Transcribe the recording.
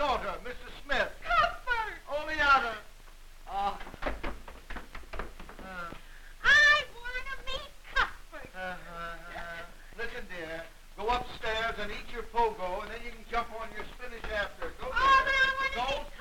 daughter, Mrs. Smith. Cuthbert! Oleana. I want to meet Cuthbert. Listen, dear. Go upstairs and eat your pogo, and then you can jump on your spinach after. Go, Oh, dear. but I want to Go meet